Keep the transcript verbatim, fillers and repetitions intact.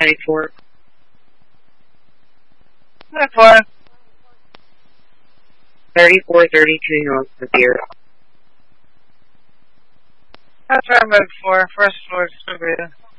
ninety-four. ninety-four. thirty-four thirty-two North Revere. That's right, ninety-four. First floor, Revere.